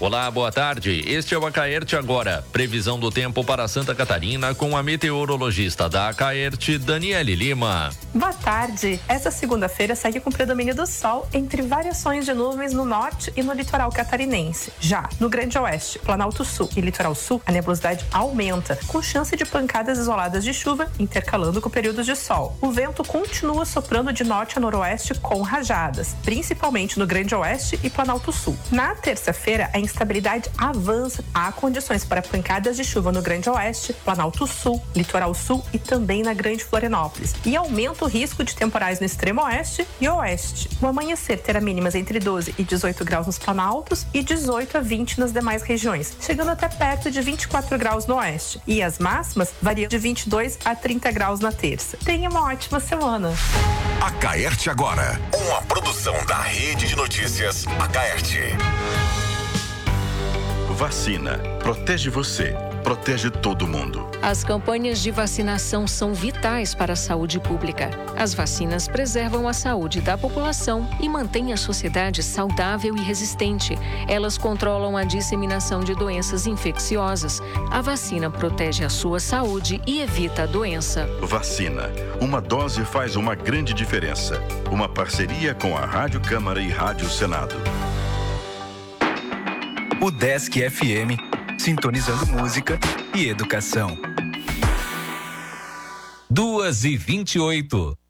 Olá, boa tarde. Este é o Acaerte Agora. Previsão do tempo para Santa Catarina com a meteorologista da Acaerte, Daniele Lima. Boa tarde. Esta segunda-feira segue com predomínio do sol entre variações de nuvens no norte e no litoral catarinense. Já no Grande Oeste, Planalto Sul e Litoral Sul, a nebulosidade aumenta, com chance de pancadas isoladas de chuva, intercalando com períodos de sol. O vento continua soprando de norte a noroeste com rajadas, principalmente no Grande Oeste e Planalto Sul. Na terça-feira, a instabilidade avança. Há condições para pancadas de chuva no Grande Oeste, Planalto Sul, Litoral Sul e também na Grande Florianópolis. E aumenta o risco de temporais no extremo oeste e oeste. O amanhecer terá mínimas entre 12 e 18 graus nos Planaltos e 18 a 20 nas demais regiões, chegando até perto de 24 graus no oeste. E as máximas variam de 22 a 30 graus na terça. Tenha uma ótima semana. Acaerte Agora, uma produção da Rede de Notícias Acaerte. Vacina. Protege você. Protege todo mundo. As campanhas de vacinação são vitais para a saúde pública. As vacinas preservam a saúde da população e mantêm a sociedade saudável e resistente. Elas controlam a disseminação de doenças infecciosas. A vacina protege a sua saúde e evita a doença. Vacina. Uma dose faz uma grande diferença. Uma parceria com a Rádio Câmara e Rádio Senado. O Desk FM, sintonizando música e educação. 2h28.